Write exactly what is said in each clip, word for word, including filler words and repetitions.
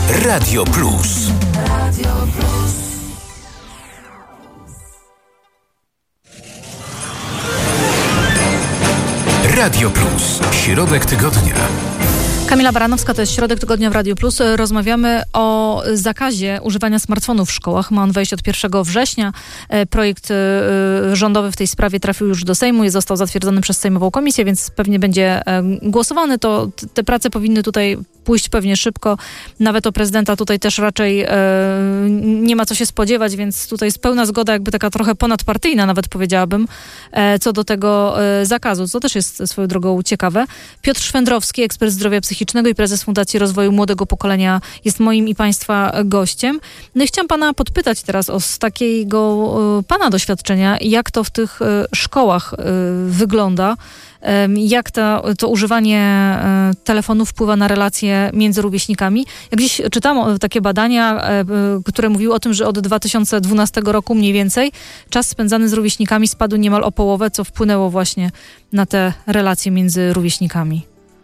Radio Plus. Radio Plus. Radio Plus. Środek tygodnia. Kamila Baranowska, to jest Środek Tygodnia w Radiu Plus. Rozmawiamy o zakazie używania smartfonów w szkołach. Ma on wejść od pierwszego września. Projekt rządowy w tej sprawie trafił już do Sejmu i został zatwierdzony przez Sejmową Komisję, więc pewnie będzie głosowany. To te prace powinny tutaj pójść pewnie szybko. Nawet o prezydenta tutaj też raczej e, nie ma co się spodziewać, więc tutaj jest pełna zgoda, jakby taka trochę ponadpartyjna nawet powiedziałabym, e, co do tego e, zakazu, co też jest swoją drogą ciekawe. Piotr Szwendrowski, ekspert zdrowia psychicznego i prezes Fundacji Rozwoju Młodego Pokolenia, jest moim i państwa gościem. No i chciałam pana podpytać teraz o z takiego e, pana doświadczenia, jak to w tych e, szkołach e, wygląda. Jak to, to używanie telefonu wpływa na relacje między rówieśnikami. Jak gdzieś czytałam takie badania, które mówiły o tym, że od dwa tysiące dwunastego roku mniej więcej czas spędzany z rówieśnikami spadł niemal o połowę, co wpłynęło właśnie na te relacje między rówieśnikami.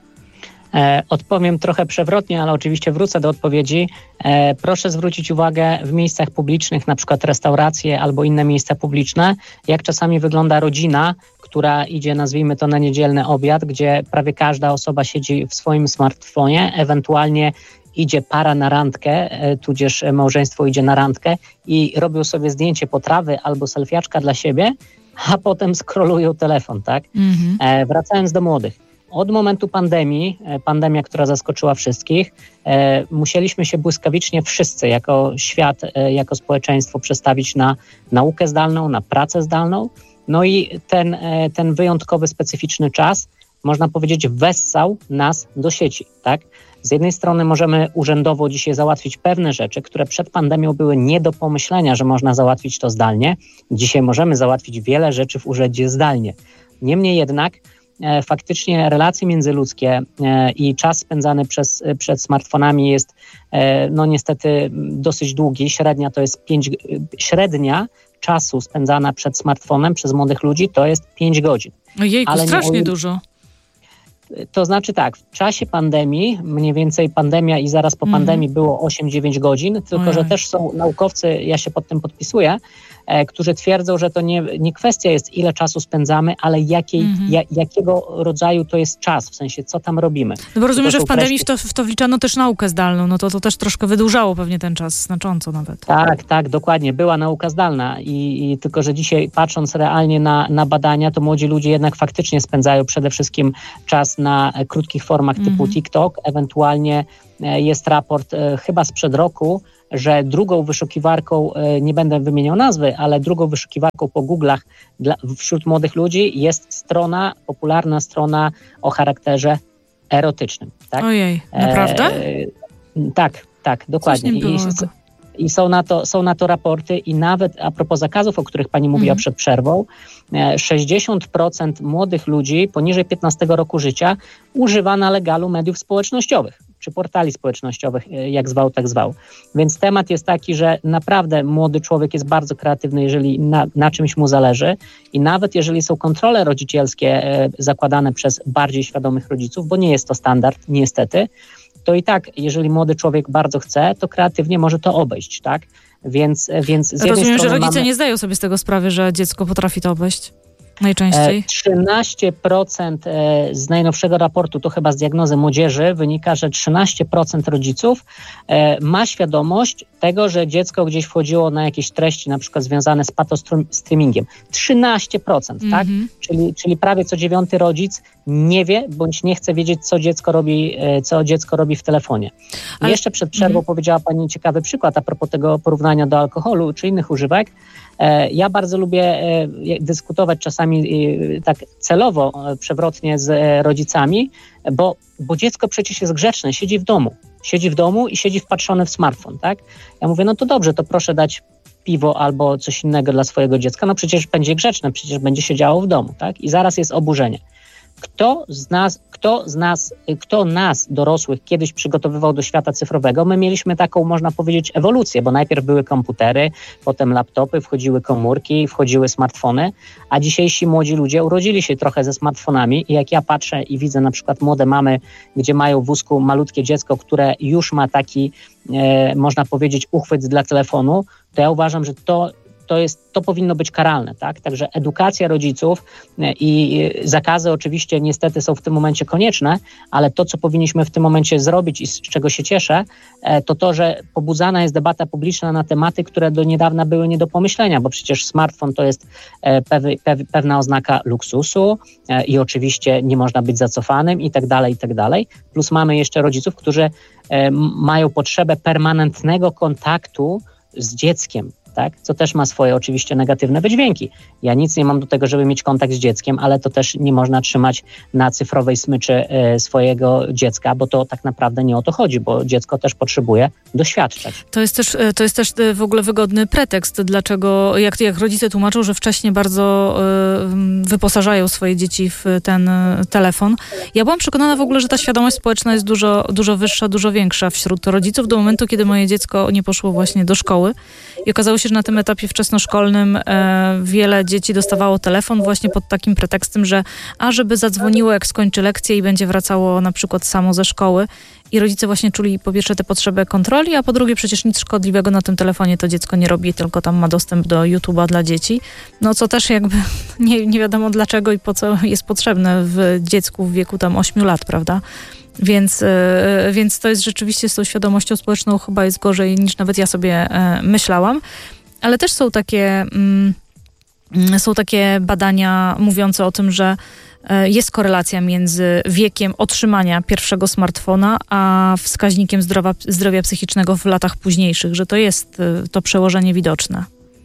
E, odpowiem trochę przewrotnie, ale oczywiście wrócę do odpowiedzi. E, proszę zwrócić uwagę w miejscach publicznych, na przykład restauracje albo inne miejsca publiczne, jak czasami wygląda rodzina, która idzie, nazwijmy to, na niedzielny obiad, gdzie prawie każda osoba siedzi w swoim smartfonie, ewentualnie idzie para na randkę, e, tudzież małżeństwo idzie na randkę i robią sobie zdjęcie potrawy albo selfiaczka dla siebie, a potem scrollują telefon, tak? Mhm. E, wracając do młodych. Od momentu pandemii, pandemia, która zaskoczyła wszystkich, e, musieliśmy się błyskawicznie wszyscy jako świat, e, jako społeczeństwo przestawić na naukę zdalną, na pracę zdalną. No i ten, e, ten wyjątkowy, specyficzny czas, można powiedzieć, wessał nas do sieci, tak? Z jednej strony możemy urzędowo dzisiaj załatwić pewne rzeczy, które przed pandemią były nie do pomyślenia, że można załatwić to zdalnie. Dzisiaj możemy załatwić wiele rzeczy w urzędzie zdalnie. Niemniej jednak E, faktycznie relacje międzyludzkie e, i czas spędzany przez, przed smartfonami jest e, no niestety dosyć długi. Średnia to jest pięć, średnia czasu spędzana przed smartfonem przez młodych ludzi to jest pięć godzin. Ojejku, ale strasznie nie, dużo. To znaczy tak, w czasie pandemii, mniej więcej pandemia i zaraz po mm. pandemii było osiem dziewięć godzin, tylko Ojej. że też są naukowcy, ja się pod tym podpisuję, e, którzy twierdzą, że to nie, nie kwestia jest, ile czasu spędzamy, ale jakiej, mm-hmm. ja, jakiego rodzaju to jest czas, w sensie co tam robimy. No bo rozumiem, że w pandemii treści... w, to, w to wliczano też naukę zdalną, no to to też troszkę wydłużało pewnie ten czas znacząco nawet. Tak, tak, dokładnie, była nauka zdalna i, i tylko, że dzisiaj patrząc realnie na, na badania, to młodzi ludzie jednak faktycznie spędzają przede wszystkim czas na krótkich formach typu mm-hmm. TikTok, ewentualnie jest raport e, chyba sprzed roku, że drugą wyszukiwarką, e, nie będę wymieniał nazwy, ale drugą wyszukiwarką po Google'ach dla, wśród młodych ludzi jest strona, popularna strona o charakterze erotycznym. Tak? Ojej, naprawdę? E, tak, tak, dokładnie. I, I są na to, są na to raporty i nawet a propos zakazów, o których pani mówiła mhm. przed przerwą, sześćdziesiąt procent młodych ludzi poniżej piętnastego roku życia używa na legalu mediów społecznościowych, czy portali społecznościowych, jak zwał, tak zwał. Więc temat jest taki, że naprawdę młody człowiek jest bardzo kreatywny, jeżeli na, na czymś mu zależy i nawet jeżeli są kontrole rodzicielskie e, zakładane przez bardziej świadomych rodziców, bo nie jest to standard, niestety, to i tak, jeżeli młody człowiek bardzo chce, to kreatywnie może to obejść, tak? Więc, więc z jednej Rozumiem, strony że rodzice mamy... nie zdają sobie z tego sprawy, że dziecko potrafi to obejść najczęściej. trzynaście procent z najnowszego raportu, to chyba z diagnozy młodzieży, wynika, że trzynaście procent rodziców ma świadomość tego, że dziecko gdzieś wchodziło na jakieś treści, na przykład związane z patostreamingiem. trzynaście procent, mm-hmm. tak? Czyli, czyli prawie co dziewiąty rodzic nie wie, bądź nie chce wiedzieć, co dziecko robi, co dziecko robi w telefonie. Ale... Jeszcze przed przerwą mm-hmm. powiedziała pani ciekawy przykład a propos tego porównania do alkoholu czy innych używek. Ja bardzo lubię dyskutować czasami tak celowo, przewrotnie z rodzicami, bo, bo dziecko przecież jest grzeczne, siedzi w domu. Siedzi w domu i siedzi wpatrzony w smartfon, tak? Ja mówię, no to dobrze, to proszę dać piwo albo coś innego dla swojego dziecka. No przecież będzie grzeczne, przecież będzie siedziało w domu, tak? I zaraz jest oburzenie. Kto z nas, kto z nas, kto nas, dorosłych, kiedyś przygotowywał do świata cyfrowego? My mieliśmy taką, można powiedzieć, ewolucję, bo najpierw były komputery, potem laptopy, wchodziły komórki, wchodziły smartfony, a dzisiejsi młodzi ludzie urodzili się trochę ze smartfonami i jak ja patrzę i widzę na przykład młode mamy, gdzie mają w wózku malutkie dziecko, które już ma taki, e, można powiedzieć, uchwyt dla telefonu, to ja uważam, że to To, jest, to powinno być karalne, tak? Także edukacja rodziców i zakazy oczywiście niestety są w tym momencie konieczne, ale to, co powinniśmy w tym momencie zrobić i z czego się cieszę, to to, że pobudzana jest debata publiczna na tematy, które do niedawna były nie do pomyślenia, bo przecież smartfon to jest pew- pew- pewna oznaka luksusu i oczywiście nie można być zacofanym i tak dalej, i tak dalej. Plus mamy jeszcze rodziców, którzy mają potrzebę permanentnego kontaktu z dzieckiem, tak? Co też ma swoje oczywiście negatywne wydźwięki. Ja nic nie mam do tego, żeby mieć kontakt z dzieckiem, ale to też nie można trzymać na cyfrowej smyczy e, swojego dziecka, bo to tak naprawdę nie o to chodzi, bo dziecko też potrzebuje doświadczać. To jest też, to jest też w ogóle wygodny pretekst, dlaczego, jak, jak rodzice tłumaczą, że wcześniej bardzo y, wyposażają swoje dzieci w ten y, telefon. Ja byłam przekonana w ogóle, że ta świadomość społeczna jest dużo, dużo wyższa, dużo większa wśród rodziców do momentu, kiedy moje dziecko nie poszło właśnie do szkoły i okazało się, że na tym etapie wczesnoszkolnym e, wiele dzieci dostawało telefon właśnie pod takim pretekstem, że a żeby zadzwoniło, jak skończy lekcję i będzie wracało na przykład samo ze szkoły. I rodzice właśnie czuli po pierwsze tę potrzebę kontroli, a po drugie przecież nic szkodliwego na tym telefonie to dziecko nie robi, tylko tam ma dostęp do YouTube'a dla dzieci. No co też jakby nie, nie wiadomo dlaczego i po co jest potrzebne w dziecku w wieku tam ośmiu lat, prawda? Więc, yy, więc to jest rzeczywiście z tą świadomością społeczną chyba jest gorzej niż nawet ja sobie yy, myślałam. Ale też są takie, yy, są takie badania mówiące o tym, że yy, jest korelacja między wiekiem otrzymania pierwszego smartfona, a wskaźnikiem zdrowia, zdrowia psychicznego w latach późniejszych, że to jest yy, to przełożenie widoczne.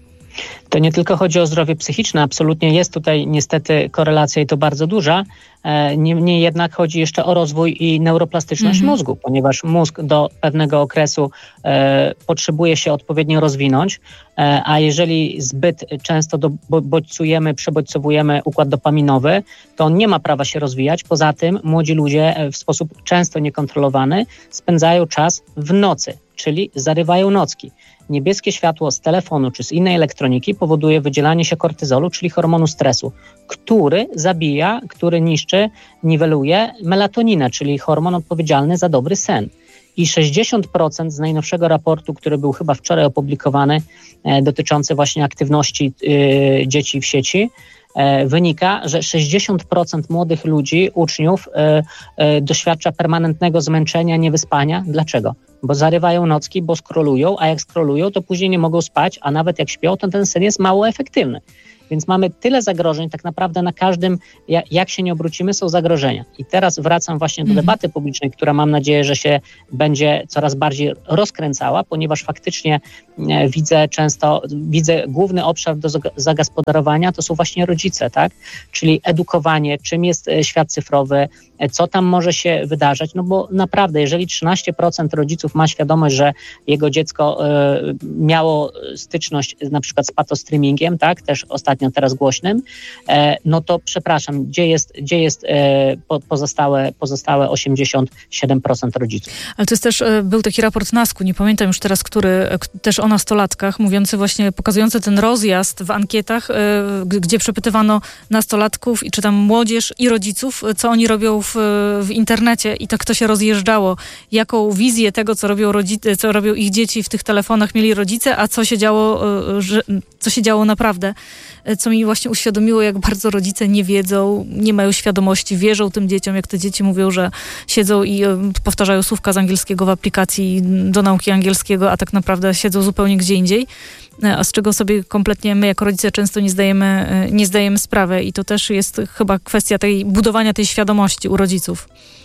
To nie tylko chodzi o zdrowie psychiczne, absolutnie jest tutaj niestety korelacja i to bardzo duża. Niemniej jednak chodzi jeszcze o rozwój i neuroplastyczność mhm. mózgu, ponieważ mózg do pewnego okresu e, potrzebuje się odpowiednio rozwinąć, e, a jeżeli zbyt często do, bo, bodźcujemy, przebodźcowujemy układ dopaminowy, to on nie ma prawa się rozwijać. Poza tym młodzi ludzie w sposób często niekontrolowany spędzają czas w nocy, czyli zarywają nocki. Niebieskie światło z telefonu czy z innej elektroniki powoduje wydzielanie się kortyzolu, czyli hormonu stresu, który zabija, który niszczy, niweluje melatoninę, czyli hormon odpowiedzialny za dobry sen. I sześćdziesiąt procent z najnowszego raportu, który był chyba wczoraj opublikowany, e, dotyczący właśnie aktywności e, dzieci w sieci, e, wynika, że sześćdziesiąt procent młodych ludzi, uczniów e, e, doświadcza permanentnego zmęczenia, niewyspania. Dlaczego? Bo zarywają nocki, bo scrollują, a jak scrollują, to później nie mogą spać, a nawet jak śpią, to ten sen jest mało efektywny. Więc mamy tyle zagrożeń, tak naprawdę na każdym, jak się nie obrócimy, są zagrożenia. I teraz wracam właśnie do debaty publicznej, która mam nadzieję, że się będzie coraz bardziej rozkręcała, ponieważ faktycznie e, widzę często, widzę główny obszar do zagospodarowania, to są właśnie rodzice, tak? Czyli edukowanie, czym jest świat cyfrowy, co tam może się wydarzać, no bo naprawdę, jeżeli trzynaście procent rodziców ma świadomość, że jego dziecko e, miało styczność na przykład z patostreamingiem, tak? Też ostatnio teraz głośnym, no to przepraszam, gdzie jest, gdzie jest pozostałe, pozostałe osiemdziesiąt siedem procent rodziców. Ale to jest też, był taki raport NASK-u, nie pamiętam już teraz, który, też o nastolatkach, mówiący właśnie, pokazujący ten rozjazd w ankietach, gdzie przepytywano nastolatków i czy tam młodzież i rodziców, co oni robią w, w internecie i tak to się rozjeżdżało. Jaką wizję tego, co robią rodzice, co robią ich dzieci w tych telefonach mieli rodzice, a co się działo, że, co się działo naprawdę. Co mi właśnie uświadomiło, jak bardzo rodzice nie wiedzą, nie mają świadomości, wierzą tym dzieciom, jak te dzieci mówią, że siedzą i powtarzają słówka z angielskiego w aplikacji do nauki angielskiego, a tak naprawdę siedzą zupełnie gdzie indziej, a z czego sobie kompletnie my jako rodzice często nie zdajemy, nie zdajemy sprawy i to też jest chyba kwestia tej budowania tej świadomości u rodziców.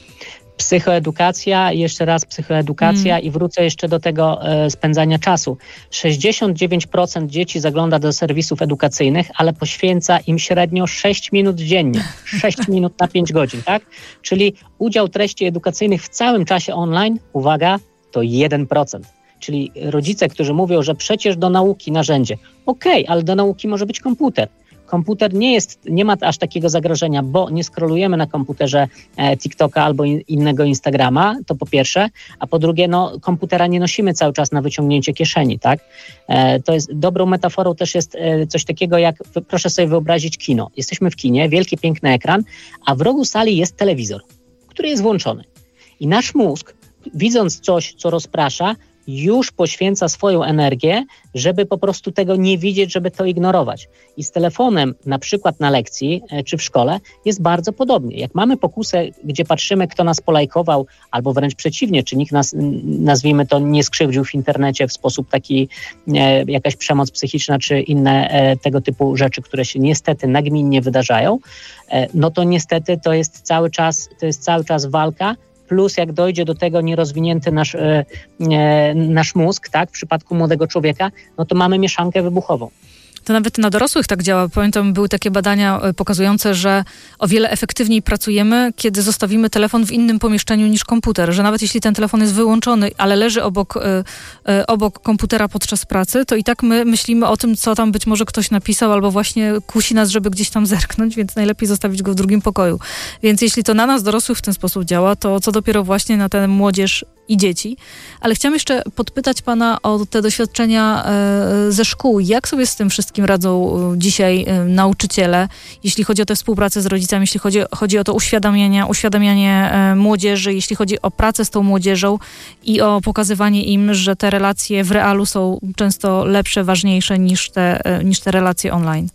Psychoedukacja, jeszcze raz psychoedukacja mm. i wrócę jeszcze do tego e, spędzania czasu. sześćdziesiąt dziewięć procent dzieci zagląda do serwisów edukacyjnych, ale poświęca im średnio sześć minut dziennie. sześć minut na pięć godzin, tak? Czyli udział treści edukacyjnych w całym czasie online, uwaga, to jeden procent. Czyli rodzice, którzy mówią, że przecież do nauki narzędzie. Okej, okay, ale do nauki może być komputer. komputer nie jest, nie ma aż takiego zagrożenia, bo nie scrollujemy na komputerze e, TikToka albo in, innego Instagrama, to po pierwsze, a po drugie, no komputera nie nosimy cały czas na wyciągnięcie kieszeni, tak? E, to jest dobrą metaforą też jest e, coś takiego jak, proszę sobie wyobrazić kino. Jesteśmy w kinie, wielki, piękny ekran, a w rogu sali jest telewizor, który jest włączony. I nasz mózg, widząc coś, co rozprasza, już poświęca swoją energię, żeby po prostu tego nie widzieć, żeby to ignorować. I z telefonem, na przykład na lekcji e, czy w szkole, jest bardzo podobnie. Jak mamy pokusę, gdzie patrzymy, kto nas polajkował, albo wręcz przeciwnie, czy nikt nas, nazwijmy to, nie skrzywdził w internecie w sposób taki, e, jakaś przemoc psychiczna, czy inne e, tego typu rzeczy, które się niestety nagminnie wydarzają, e, no to niestety to jest cały czas, to jest cały czas walka. Plus jak dojdzie do tego nierozwinięty nasz, e, e, nasz mózg, tak, w przypadku młodego człowieka, no to mamy mieszankę wybuchową. To nawet na dorosłych tak działa. Pamiętam, były takie badania pokazujące, że o wiele efektywniej pracujemy, kiedy zostawimy telefon w innym pomieszczeniu niż komputer. Że nawet jeśli ten telefon jest wyłączony, ale leży obok, y, y, obok komputera podczas pracy, to i tak my myślimy o tym, co tam być może ktoś napisał, albo właśnie kusi nas, żeby gdzieś tam zerknąć, więc najlepiej zostawić go w drugim pokoju. Więc jeśli to na nas dorosłych w ten sposób działa, to co dopiero właśnie na tę młodzież i dzieci. Ale chciałam jeszcze podpytać pana o te doświadczenia y, ze szkół. Jak sobie z tym wszystkim radzą dzisiaj nauczyciele, jeśli chodzi o tę współpracę z rodzicami, jeśli chodzi, chodzi o to uświadamianie, uświadamianie młodzieży, jeśli chodzi o pracę z tą młodzieżą i o pokazywanie im, że te relacje w realu są często lepsze, ważniejsze niż te, niż te relacje online?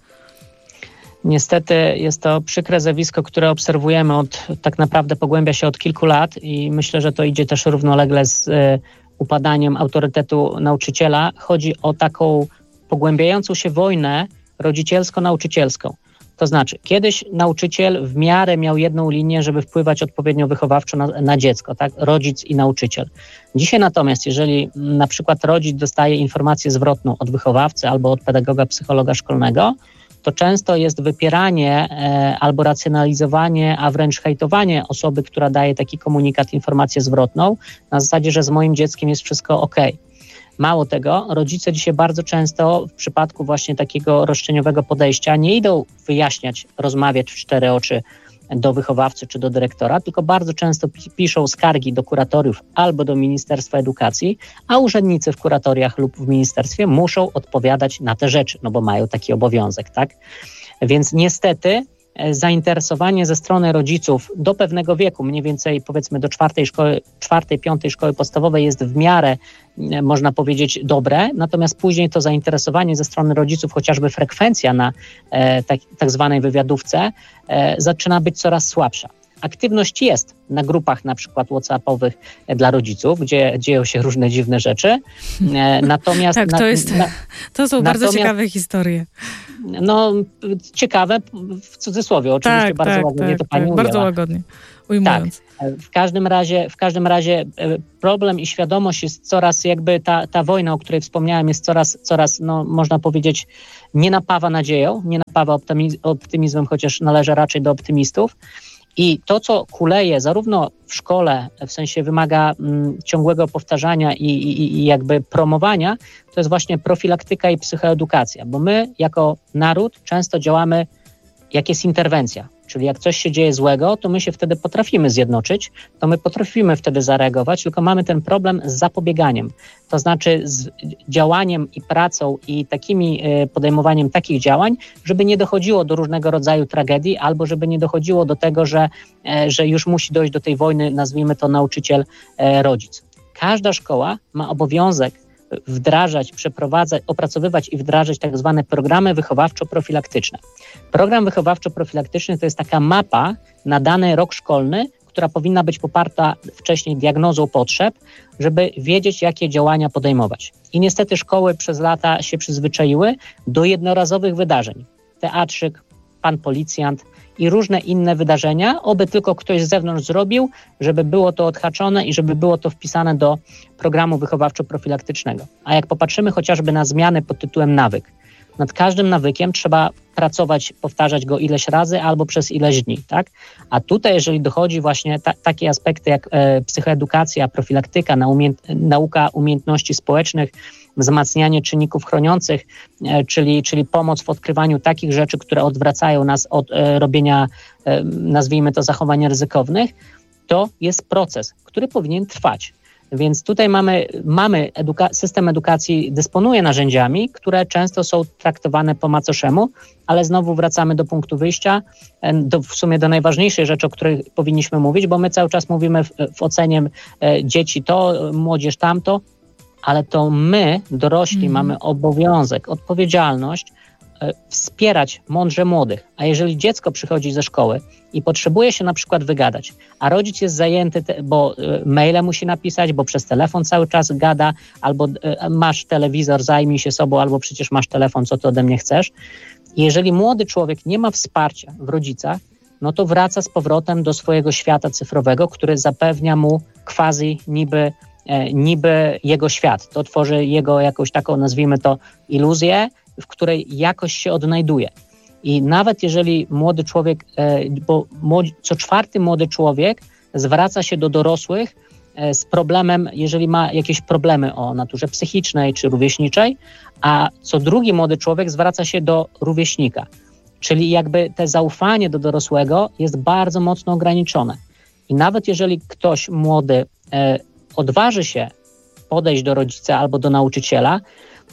Niestety jest to przykre zjawisko, które obserwujemy od, tak naprawdę pogłębia się od kilku lat i myślę, że to idzie też równolegle z y, upadaniem autorytetu nauczyciela. Chodzi o taką pogłębiającą się wojnę rodzicielsko-nauczycielską. To znaczy, kiedyś nauczyciel w miarę miał jedną linię, żeby wpływać odpowiednio wychowawczo na, na dziecko, tak? Rodzic i nauczyciel. Dzisiaj natomiast, jeżeli na przykład rodzic dostaje informację zwrotną od wychowawcy albo od pedagoga, psychologa szkolnego, to często jest wypieranie e, albo racjonalizowanie, a wręcz hejtowanie osoby, która daje taki komunikat, informację zwrotną, na zasadzie, że z moim dzieckiem jest wszystko okej. Mało tego, rodzice dzisiaj bardzo często w przypadku właśnie takiego roszczeniowego podejścia nie idą wyjaśniać, rozmawiać w cztery oczy do wychowawcy czy do dyrektora, tylko bardzo często piszą skargi do kuratoriów albo do Ministerstwa Edukacji, a urzędnicy w kuratoriach lub w ministerstwie muszą odpowiadać na te rzeczy, no bo mają taki obowiązek, tak? Więc niestety zainteresowanie ze strony rodziców do pewnego wieku, mniej więcej powiedzmy do czwartej szkoły, czwartej, piątej szkoły podstawowej jest w miarę, można powiedzieć, dobre, natomiast później to zainteresowanie ze strony rodziców, chociażby frekwencja na e, tak, tak zwanej wywiadówce e, zaczyna być coraz słabsza. Aktywność jest na grupach na przykład whatsappowych dla rodziców, gdzie dzieją się różne dziwne rzeczy. Natomiast tak, to, jest, na, to są bardzo ciekawe historie. No, ciekawe w cudzysłowie, oczywiście tak, bardzo tak, łagodnie tak, to pani tak, bardzo łagodnie ujmując. Tak, w każdym razie, w każdym razie problem i świadomość jest coraz jakby ta, ta wojna, o której wspomniałem, jest coraz, coraz no, można powiedzieć, nie napawa nadzieją, nie napawa optymiz- optymizmem, chociaż należy raczej do optymistów. I to, co kuleje zarówno w szkole, w sensie wymaga mm, ciągłego powtarzania i, i, i jakby promowania, to jest właśnie profilaktyka i psychoedukacja, bo my jako naród często działamy, jak jest interwencja, czyli jak coś się dzieje złego, to my się wtedy potrafimy zjednoczyć, to my potrafimy wtedy zareagować, tylko mamy ten problem z zapobieganiem, to znaczy z działaniem i pracą i takimi podejmowaniem takich działań, żeby nie dochodziło do różnego rodzaju tragedii, albo żeby nie dochodziło do tego, że, że już musi dojść do tej wojny, nazwijmy to nauczyciel-rodzic. Każda szkoła ma obowiązek wdrażać, przeprowadzać, opracowywać i wdrażać tak zwane programy wychowawczo-profilaktyczne. Program wychowawczo-profilaktyczny to jest taka mapa na dany rok szkolny, która powinna być poparta wcześniej diagnozą potrzeb, żeby wiedzieć, jakie działania podejmować. I niestety szkoły przez lata się przyzwyczaiły do jednorazowych wydarzeń. Teatrzyk, pan policjant i różne inne wydarzenia, oby tylko ktoś z zewnątrz zrobił, żeby było to odhaczone i żeby było to wpisane do programu wychowawczo-profilaktycznego. A jak popatrzymy chociażby na zmiany pod tytułem nawyk, nad każdym nawykiem trzeba pracować, powtarzać go ileś razy albo przez ileś dni, tak? A tutaj, jeżeli dochodzi właśnie ta, takie aspekty jak e, psychoedukacja, profilaktyka, na umie- nauka umiejętności społecznych, wzmacnianie czynników chroniących, czyli, czyli pomoc w odkrywaniu takich rzeczy, które odwracają nas od robienia, nazwijmy to, zachowań ryzykownych, to jest proces, który powinien trwać. Więc tutaj mamy, mamy eduka- system edukacji dysponuje narzędziami, które często są traktowane po macoszemu, ale znowu wracamy do punktu wyjścia, do, w sumie do najważniejszej rzeczy, o której powinniśmy mówić, bo my cały czas mówimy w, w ocenie e, dzieci to, młodzież tamto, ale to my, dorośli, mm. mamy obowiązek, odpowiedzialność e, wspierać mądrze młodych. A jeżeli dziecko przychodzi ze szkoły i potrzebuje się na przykład wygadać, a rodzic jest zajęty, te, bo y, maile musi napisać, bo przez telefon cały czas gada, albo y, masz telewizor, zajmij się sobą, albo przecież masz telefon, co ty ode mnie chcesz. I jeżeli młody człowiek nie ma wsparcia w rodzicach, no to wraca z powrotem do swojego świata cyfrowego, który zapewnia mu quasi niby, e, niby jego świat. To tworzy jego jakąś taką, nazwijmy to, iluzję, w której jakoś się odnajduje. I nawet jeżeli młody człowiek, bo co czwarty młody człowiek zwraca się do dorosłych z problemem, jeżeli ma jakieś problemy o naturze psychicznej czy rówieśniczej, a co drugi młody człowiek zwraca się do rówieśnika. Czyli jakby te zaufanie do dorosłego jest bardzo mocno ograniczone. I nawet jeżeli ktoś młody odważy się podejść do rodzica albo do nauczyciela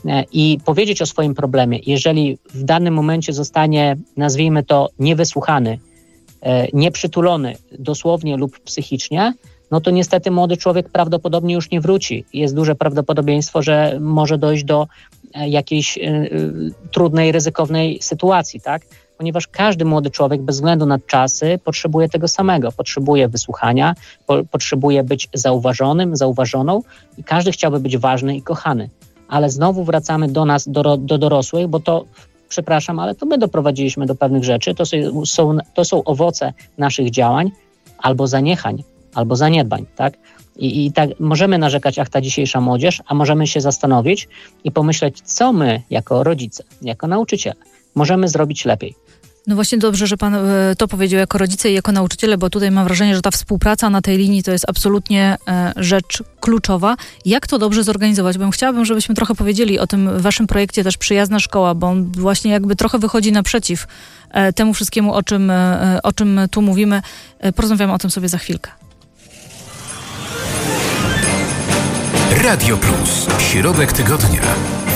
i powiedzieć o swoim problemie, jeżeli w danym momencie zostanie, nazwijmy to, niewysłuchany, nieprzytulony dosłownie lub psychicznie, no to niestety młody człowiek prawdopodobnie już nie wróci. Jest duże prawdopodobieństwo, że może dojść do jakiejś trudnej, ryzykownej sytuacji, tak? Ponieważ każdy młody człowiek bez względu na czasy potrzebuje tego samego. Potrzebuje wysłuchania, po, potrzebuje być zauważonym, zauważoną i każdy chciałby być ważny i kochany. Ale znowu wracamy do nas, do, do dorosłych, bo to, przepraszam, ale to my doprowadziliśmy do pewnych rzeczy. To są, to są owoce naszych działań albo zaniechań, albo zaniedbań, tak? I, I tak możemy narzekać, ach, ta dzisiejsza młodzież, a możemy się zastanowić i pomyśleć, co my jako rodzice, jako nauczyciele możemy zrobić lepiej. No właśnie dobrze, że pan to powiedział jako rodzice i jako nauczyciele, bo tutaj mam wrażenie, że ta współpraca na tej linii to jest absolutnie rzecz kluczowa. Jak to dobrze zorganizować? Bo chciałabym, żebyśmy trochę powiedzieli o tym waszym projekcie też Przyjazna Szkoła, bo on właśnie jakby trochę wychodzi naprzeciw temu wszystkiemu, o czym, o czym tu mówimy. Porozmawiamy o tym sobie za chwilkę. Radio Plus. Środek tygodnia.